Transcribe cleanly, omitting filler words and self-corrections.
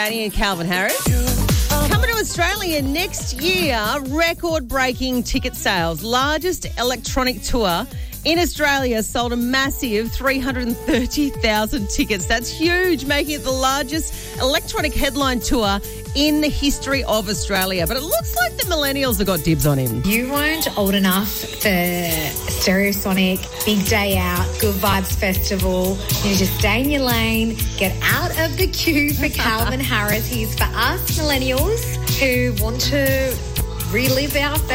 Danny and Calvin Harris. Coming to Australia next year, record-breaking ticket sales. Largest electronic tour in Australia sold a massive 330,000 tickets. That's huge, making it the largest electronic headline tour in the history of Australia. But it looks like the millennials have got dibs on him. You weren't old enough for Stereosonic, Big Day Out, Good Vibes Festival. You just stay in your lane, get out of the queue for Calvin Harris. He's for us millennials who want to relive our